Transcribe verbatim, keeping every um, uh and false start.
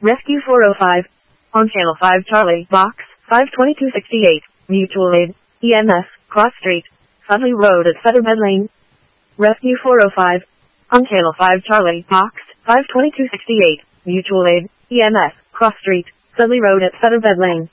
Rescue four oh five. On Channel five Charlie, Box five twenty-two sixty-eight, Mutual Aid, E M S, Cross Street, Sudley Road at Featherbed Lane. Rescue four oh five. On Channel five Charlie, Box five twenty-two sixty-eight, Mutual Aid, E M S, Cross Street, Sudley Road at Featherbed Lane.